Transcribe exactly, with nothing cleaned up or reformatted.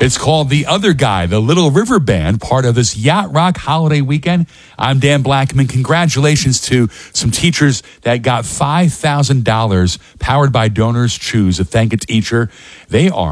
It's called The Other Guy, the Little River Band, part of this Yacht Rock holiday weekend. I'm Dan Blackman. Congratulations to some teachers that got five thousand dollars powered by Donors Choose, a thank a teacher. They are